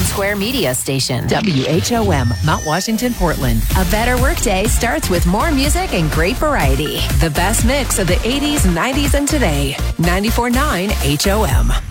Town Square media station. WHOM, Mount Washington, Portland. A better workday starts with more music and great variety. The best mix of the 80s, 90s, and today. 94.9 HOM.